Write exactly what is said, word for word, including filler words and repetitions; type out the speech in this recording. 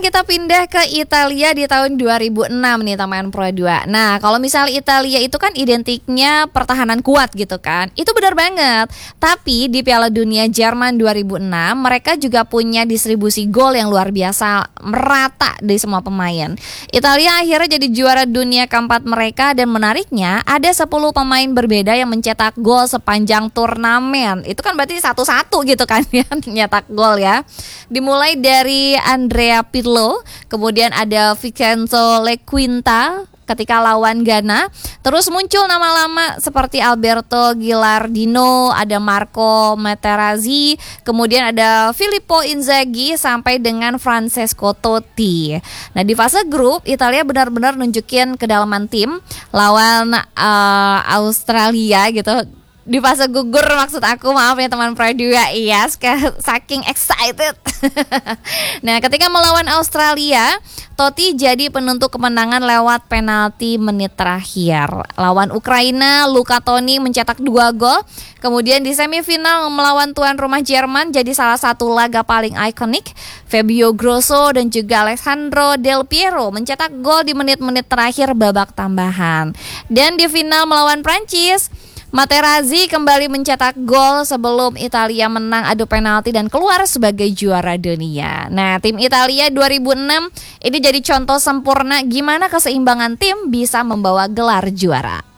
kita pindah ke Italia di tahun dua ribu enam nih teman Pro dua. Nah, kalau misalnya Italia itu kan identiknya pertahanan kuat gitu kan. Itu benar banget. Tapi di Piala Dunia Jerman dua ribu enam mereka juga punya distribusi gol yang luar biasa, merata di semua pemain. Italia akhirnya jadi juara dunia keempat mereka, dan menariknya ada sepuluh pemain berbeda yang mencetak gol sepanjang turnamen. Itu kan berarti satu-satu gitu kan ya, nyetak gol ya. Dimulai dari Andrea Pirlo, kemudian ada Vincenzo Lequinta ketika lawan Ghana. Terus muncul nama lama seperti Alberto Gilardino, ada Marco Materazzi, kemudian ada Filippo Inzaghi sampai dengan Francesco Totti. Nah, di fase grup Italia benar-benar nunjukin kedalaman tim lawan uh, Australia gitu. Di fase gugur maksud aku, maaf ya teman Pro dua, iya saking excited. Nah, ketika melawan Australia, Totti jadi penentu kemenangan lewat penalti menit terakhir. Lawan Ukraina, Luca Toni mencetak dua gol. Kemudian di semifinal melawan tuan rumah Jerman jadi salah satu laga paling ikonik. Fabio Grosso dan juga Alessandro Del Piero mencetak gol di menit-menit terakhir babak tambahan. Dan di final melawan Prancis, Materazzi kembali mencetak gol sebelum Italia menang adu penalti dan keluar sebagai juara dunia. Nah, tim Italia dua ribu enam ini jadi contoh sempurna gimana keseimbangan tim bisa membawa gelar juara.